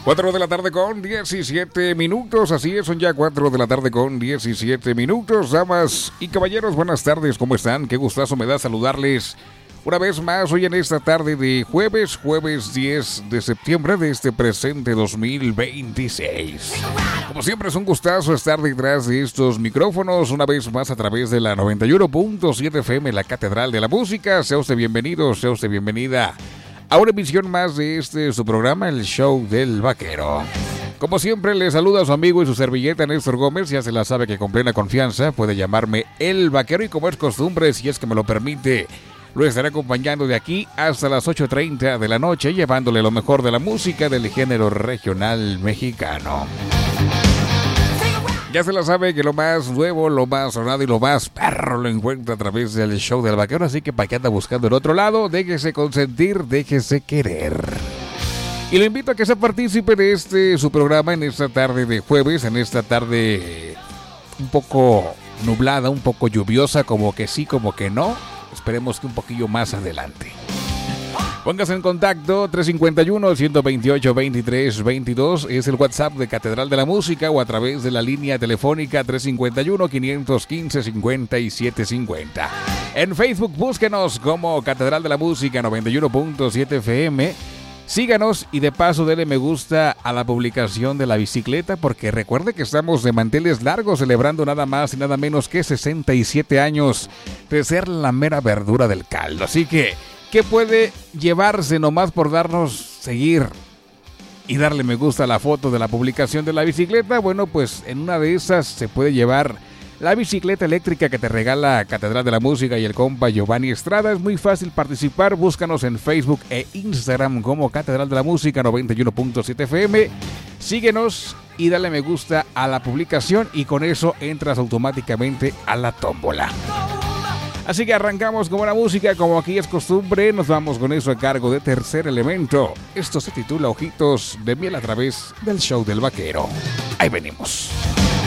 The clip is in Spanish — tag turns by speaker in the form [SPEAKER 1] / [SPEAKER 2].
[SPEAKER 1] 4 de la tarde con 17 minutos, así es, son ya 4 de la tarde con 17 minutos. Damas y caballeros, buenas tardes, ¿cómo están? Qué gustazo me da saludarles una vez más hoy en esta tarde de jueves 10 de septiembre de este presente 2026. Como siempre es un gustazo estar detrás de estos micrófonos una vez más a través de la 91.7 FM, la Catedral de la Música. Sea usted bienvenido, sea usted bienvenida a una emisión más de su programa, el Show del Vaquero. Como siempre, le saluda a su amigo y su servilleta Néstor Gómez. Ya se la sabe que con plena confianza puede llamarme El Vaquero y como es costumbre, si es que me lo permite, lo estaré acompañando de aquí hasta las 8:30 de la noche, llevándole lo mejor de la música del género regional mexicano. Ya se la sabe que lo más nuevo, lo más sonado y lo más perro lo encuentra a través del Show del Vaquero. Así que para que anda buscando el otro lado, déjese consentir, déjese querer. Y lo invito a que sea partícipe de su programa en esta tarde de jueves, en esta tarde un poco nublada, un poco lluviosa, como que sí, como que no. Esperemos que un poquillo más adelante. Póngase en contacto, 351-128-2322, es el WhatsApp de Catedral de la Música, o a través de la línea telefónica 351-515-5750. En Facebook búsquenos como Catedral de la Música 91.7 FM. Síganos y de paso dele me gusta a la publicación de la bicicleta, porque recuerde que estamos de manteles largos celebrando nada más y nada menos que 67 años de ser la mera verdura del caldo. Así que, ¿qué puede llevarse nomás por darnos seguir y darle me gusta a la foto de la publicación de la bicicleta? Bueno, pues en una de esas se puede llevar la bicicleta eléctrica que te regala Catedral de la Música y el compa Giovanni Estrada. Es muy fácil participar, búscanos en Facebook e Instagram como Catedral de la Música 91.7 FM. Síguenos y dale me gusta a la publicación y con eso entras automáticamente a la tómbola. Así que arrancamos con buena música, como aquí es costumbre. Nos vamos con eso a cargo de Tercer Elemento. Esto se titula Ojitos de Miel a través del Show del Vaquero. Ahí venimos.